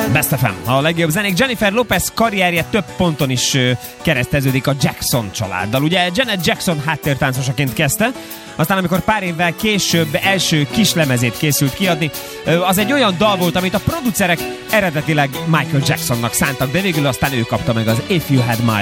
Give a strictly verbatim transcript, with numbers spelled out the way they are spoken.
Best ef em, a legjobb zenék. Jennifer Lopez karrierje több ponton is kereszteződik a Jackson családdal. Ugye Janet Jackson háttértáncosaként kezdte, aztán amikor pár évvel később első kislemezét készült kiadni, az egy olyan dal volt, amit a producerek eredetileg Michael Jacksonnak szántak, de végül aztán ő kapta meg az If You Had My